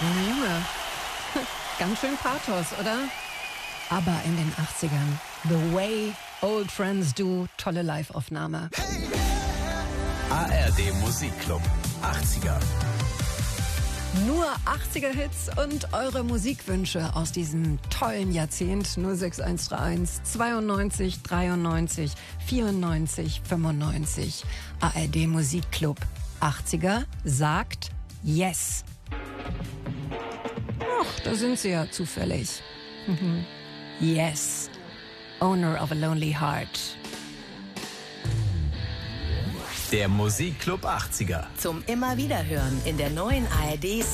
Junge, ganz schön Pathos, oder? Aber in den 80ern, The Way Old Friends Do, tolle Live-Aufnahme. ARD Musikclub 80er. Nur 80er-Hits und eure Musikwünsche aus diesem tollen Jahrzehnt. 06131 92 93 94 95. ARD Musikclub 80er sagt Yes. Ach, da sind sie ja zufällig. Yes, Owner of a Lonely Heart. Der Musikclub 80er. Zum immer wieder hören in der neuen ARD